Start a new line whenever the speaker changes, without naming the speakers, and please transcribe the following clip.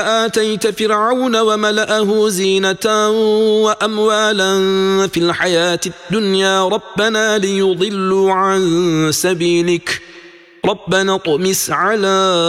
آتيت فرعون وملأه زينة وأموالا في الحياة الدنيا ربنا ليضلوا عن سبيلك ربنا اطمس على